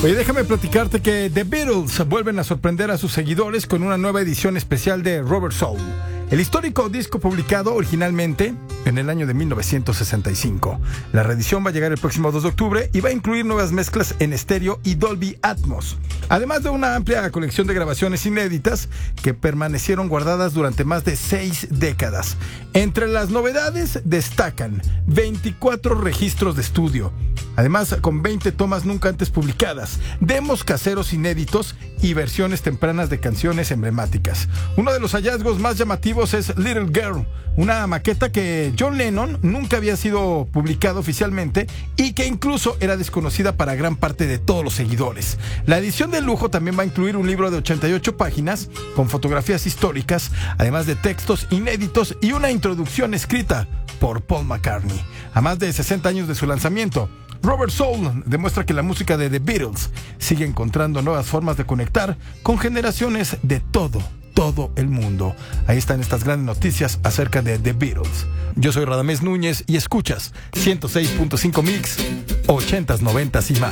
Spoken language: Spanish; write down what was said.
Oye, déjame platicarte que The Beatles vuelven a sorprender a sus seguidores con una nueva edición especial de Rubber Soul, el histórico disco publicado originalmente en el año de 1965. La reedición va a llegar el próximo 2 de octubre y va a incluir nuevas mezclas en estéreo y Dolby Atmos, además de una amplia colección de grabaciones inéditas que permanecieron guardadas durante más de 6 décadas. Entre las novedades destacan 24 registros de estudio, además con 20 tomas nunca antes publicadas, demos caseros inéditos y versiones tempranas de canciones emblemáticas. Uno de los hallazgos más llamativos es Little Girl, una maqueta que John Lennon nunca había sido publicada oficialmente y que incluso era desconocida para gran parte de todos los seguidores. La edición de lujo también va a incluir un libro de 88 páginas con fotografías históricas, además de textos inéditos y una introducción escrita por Paul McCartney. A más de 60 años de su lanzamiento, Rubber Soul demuestra que la música de The Beatles sigue encontrando nuevas formas de conectar con generaciones de todo el mundo. Ahí están estas grandes noticias acerca de The Beatles. Yo soy Radamés Núñez y escuchas 106.5 Mix, 80s, 90s y más.